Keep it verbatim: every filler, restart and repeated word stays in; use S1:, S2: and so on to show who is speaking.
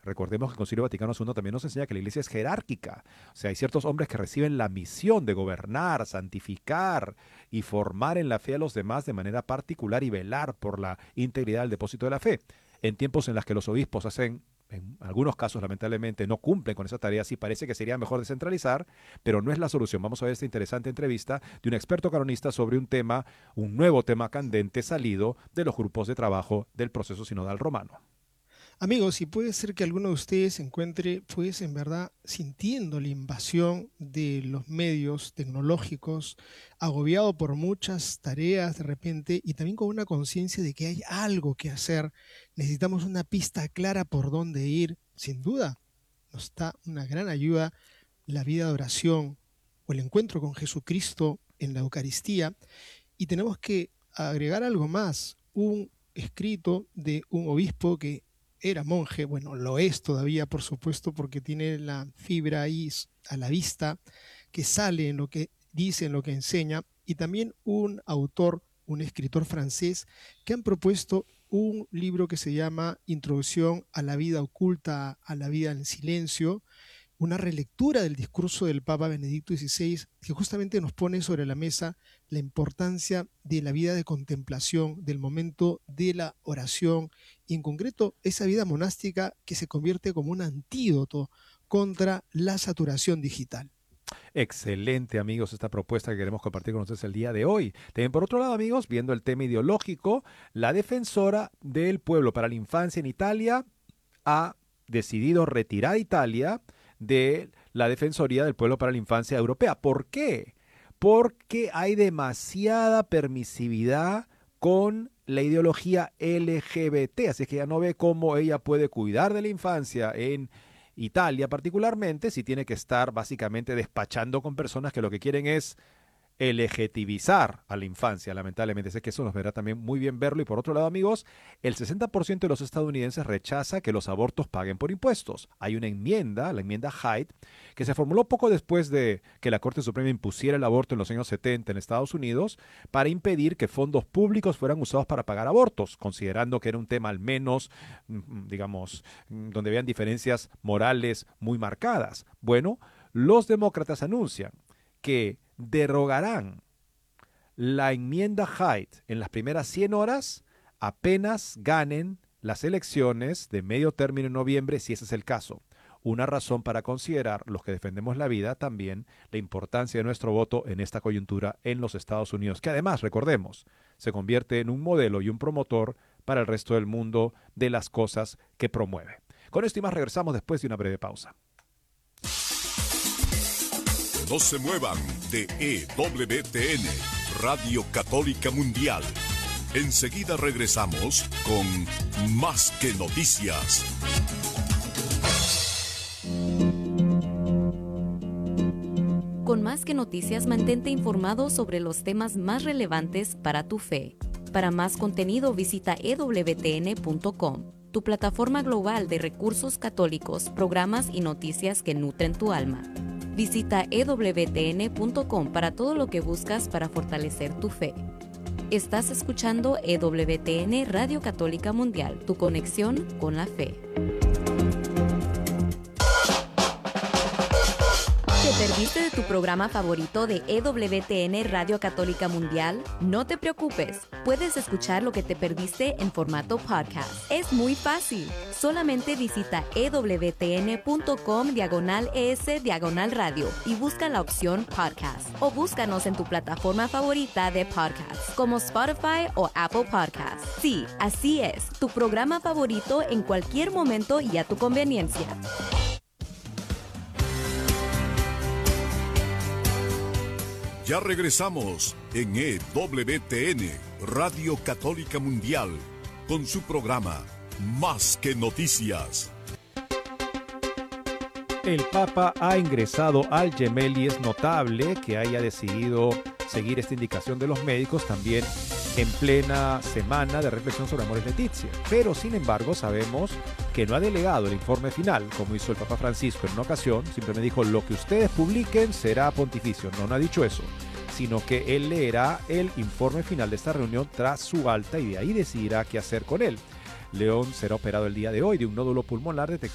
S1: Recordemos que el Concilio Vaticano segundo también nos enseña que la iglesia es jerárquica. O sea, hay ciertos hombres que reciben la misión de gobernar, santificar y formar en la fe a los demás de manera particular y velar por la integridad del depósito de la fe. En tiempos en los que los obispos hacen, en algunos casos lamentablemente no cumplen con esa tarea, sí parece que sería mejor descentralizar, pero no es la solución. Vamos a ver esta interesante entrevista de un experto canonista sobre un tema, un nuevo tema candente salido de los grupos de trabajo del proceso sinodal romano.
S2: Amigos, y puede ser que alguno de ustedes se encuentre, pues, en verdad, sintiendo la invasión de los medios tecnológicos, agobiado por muchas tareas de repente, y también con una conciencia de que hay algo que hacer. Necesitamos una pista clara por dónde ir. Sin duda, nos da una gran ayuda la vida de oración o el encuentro con Jesucristo en la Eucaristía. Y tenemos que agregar algo más, un escrito de un obispo que era monje, bueno, lo es todavía, por supuesto, porque tiene la fibra ahí a la vista, que sale en lo que dice, en lo que enseña, y también un autor, un escritor francés, que han propuesto un libro que se llama Introducción a la vida oculta, a la vida en silencio, una relectura del discurso del Papa Benedicto dieciséis, que justamente nos pone sobre la mesa la importancia de la vida de contemplación, del momento de la oración, y en concreto esa vida monástica que se convierte como un antídoto contra la saturación digital.
S1: Excelente, amigos, esta propuesta que queremos compartir con ustedes el día de hoy. También, por otro lado, amigos, viendo el tema ideológico, la defensora del pueblo para la infancia en Italia ha decidido retirar a Italia de la Defensoría del Pueblo para la Infancia Europea. ¿Por qué? Porque hay demasiada permisividad con la ideología L G B T, así que ella no ve cómo ella puede cuidar de la infancia en Italia particularmente si tiene que estar básicamente despachando con personas que lo que quieren es elegitivizar a la infancia, lamentablemente. Sé que eso nos verá también muy bien verlo. Y por otro lado, amigos, el sesenta por ciento de los estadounidenses rechaza que los abortos paguen por impuestos. Hay una enmienda, la enmienda Hyde, que se formuló poco después de que la Corte Suprema impusiera el aborto en los años setenta en Estados Unidos para impedir que fondos públicos fueran usados para pagar abortos, considerando que era un tema al menos, digamos, donde vean diferencias morales muy marcadas. Bueno, los demócratas anuncian que derogarán la enmienda Hyde en las primeras cien horas apenas ganen las elecciones de medio término en noviembre, si ese es el caso. Una razón para considerar, los que defendemos la vida, también la importancia de nuestro voto en esta coyuntura en los Estados Unidos, que además, recordemos, se convierte en un modelo y un promotor para el resto del mundo de las cosas que promueve. Con esto y más regresamos después de una breve pausa.
S3: No se muevan de E W T N, Radio Católica Mundial. Enseguida regresamos con Más que Noticias.
S4: Con Más que Noticias, mantente informado sobre los temas más relevantes para tu fe. Para más contenido, visita e w t n punto com, tu plataforma global de recursos católicos, programas y noticias que nutren tu alma. Visita e w t n punto com para todo lo que buscas para fortalecer tu fe. Estás escuchando E W T N Radio Católica Mundial, tu conexión con la fe. ¿Te perdiste de tu programa favorito de E W T N Radio Católica Mundial? No te preocupes, puedes escuchar lo que te perdiste en formato podcast. Es muy fácil. Solamente visita e w t n punto com diagonal es diagonal radio y busca la opción podcast. O búscanos en tu plataforma favorita de podcast, como Spotify o Apple Podcasts. Sí, así es, tu programa favorito en cualquier momento y a tu conveniencia.
S3: Ya regresamos en E W T N, Radio Católica Mundial, con su programa Más que Noticias.
S1: El Papa ha ingresado al Gemelli. Es notable que haya decidido seguir esta indicación de los médicos también en plena semana de reflexión sobre Amoris Laetitia. Pero, sin embargo, sabemos que no ha delegado el informe final, como hizo el Papa Francisco en una ocasión. Simplemente dijo, lo que ustedes publiquen será pontificio. No, no ha dicho eso, sino que él leerá el informe final de esta reunión tras su alta y de ahí decidirá qué hacer con él. León será operado el día de hoy de un nódulo pulmonar